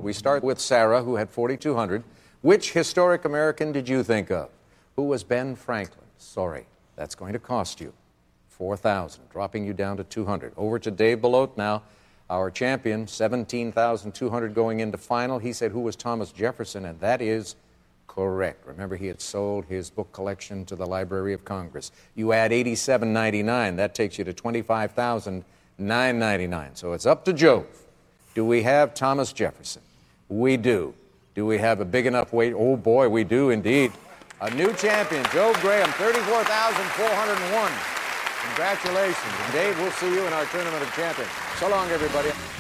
We start with Sarah, who had 4,200. Which historic American did you think of? Who was Ben Franklin? Sorry, that's going to cost you 4,000, dropping you down to 200. Over to Dave Belote now, our champion, 17,200 going into final. He said, who was Thomas Jefferson? And that is correct. Remember, he had sold his book collection to the Library of Congress. You add $87.99. That takes you to $25,999. So it's up to Jove. Do we have Thomas Jefferson? We do. Do we have a big enough weight? Oh, boy, we do indeed. A new champion, Jove Graham, 34,401. Congratulations. And Dave, we'll see you in our Tournament of Champions. So long, everybody.